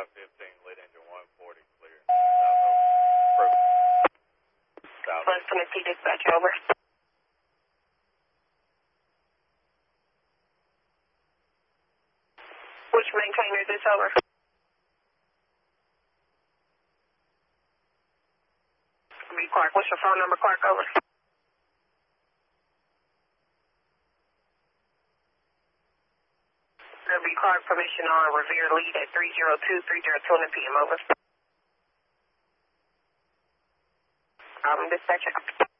515, lead engine 140, clear. South. Bus Tennessee dispatch, over. Which maintainer is this, over? B. Clark, what's your phone number, Clark, over? B. Clark, permission on Revere lead at 302 p.m., over. Dispatch out.